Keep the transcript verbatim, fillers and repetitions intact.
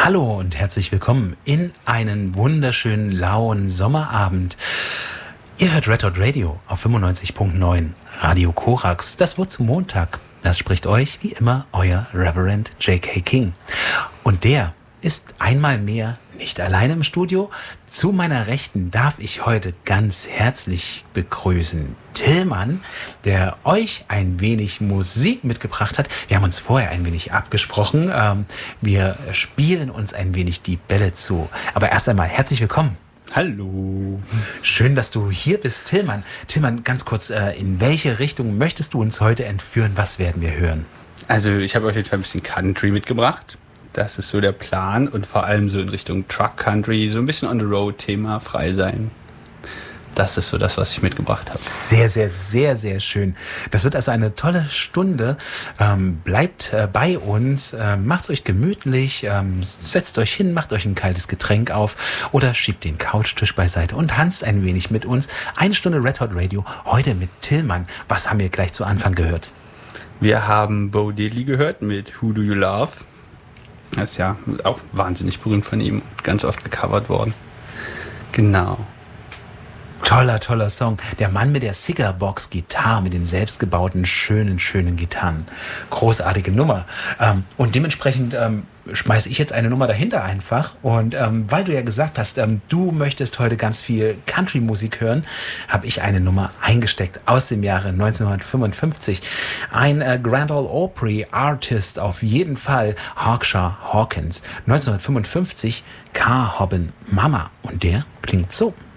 Hallo und herzlich willkommen in einen wunderschönen lauen Sommerabend. Ihr hört Red Hot Radio auf fünfundneunzig Komma neun Radio Korax. Das wird zum Montag. Das spricht euch wie immer euer Reverend J K King. Und der ist einmal mehr nicht alleine im Studio. Zu meiner Rechten darf ich heute ganz herzlich begrüßen Tillmann, der euch ein wenig Musik mitgebracht hat. Wir haben uns vorher ein wenig abgesprochen. Ähm, wir spielen uns ein wenig die Bälle zu. Aber erst einmal herzlich willkommen. Hallo. Schön, dass du hier bist, Tillmann. Tillmann, ganz kurz, äh, in welche Richtung möchtest du uns heute entführen? Was werden wir hören? Also ich habe auf jeden Fall ein bisschen Country mitgebracht. Das ist so der Plan und vor allem so in Richtung Truck Country, so ein bisschen on the road Thema, frei sein. Das ist so das, was ich mitgebracht habe. Sehr, sehr, sehr, sehr schön. Das wird also eine tolle Stunde. Ähm, bleibt äh, bei uns, äh, macht's euch gemütlich, ähm, setzt euch hin, macht euch ein kaltes Getränk auf oder schiebt den Couchtisch beiseite und tanzt ein wenig mit uns. Eine Stunde Red Hot Radio, heute mit Tillmann. Was haben wir gleich zu Anfang gehört? Wir haben Bo Diddley gehört mit Who Do You Love? Das ist ja auch wahnsinnig berühmt von ihm, ganz oft gecovert worden. Genau. Toller, toller Song. Der Mann mit der Cigarbox-Gitarre, mit den selbstgebauten, schönen, schönen Gitarren. Großartige Nummer. Ähm, und dementsprechend ähm, schmeiße ich jetzt eine Nummer dahinter einfach. Und ähm, weil du ja gesagt hast, ähm, du möchtest heute ganz viel Country-Musik hören, habe ich eine Nummer eingesteckt aus dem Jahre neunzehnhundertfünfundfünfzig. Ein äh, Grand Ole Opry Artist auf jeden Fall, Hawkshaw Hawkins. neunzehnhundertfünfundfünfzig, Car Hoppin' Mama. Und der klingt so.